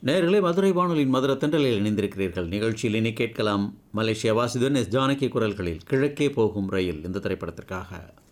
நேயர்களே, மதுரை வானொலியின் மதுர தென்றலில் இணைந்திருக்கிறீர்கள். நிகழ்ச்சியில் இனி கேட்கலாம் மலேசியா வாசுதேவன் எஸ் ஜானகி குரல்களில் கிழக்கே போகும் ரயில் இந்த திரைப்படத்திற்காக.